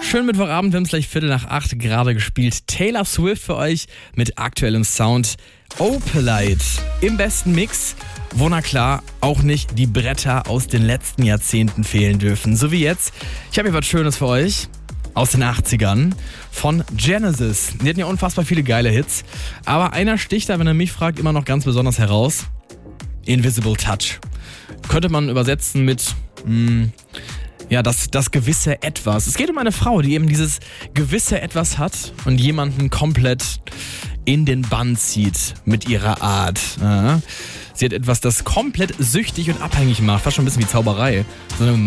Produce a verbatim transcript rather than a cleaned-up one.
Schönen Mittwochabend, wir haben es gleich Viertel nach acht gerade gespielt. Taylor Swift für euch mit aktuellem Sound. Opalite im besten Mix, wo na klar auch nicht die Bretter aus den letzten Jahrzehnten fehlen dürfen. So wie jetzt. Ich habe hier was Schönes für euch aus den achtzigern von Genesis. Die hatten ja unfassbar viele geile Hits. Aber einer sticht da, wenn er mich fragt, immer noch ganz besonders heraus. Invisible Touch. Könnte man übersetzen mit... Mh, Ja, das, das gewisse Etwas. Es geht um eine Frau, die eben dieses gewisse Etwas hat und jemanden komplett in den Bann zieht mit ihrer Art. Ja. Sie hat etwas, das komplett süchtig und abhängig macht, fast schon ein bisschen wie Zauberei. So eine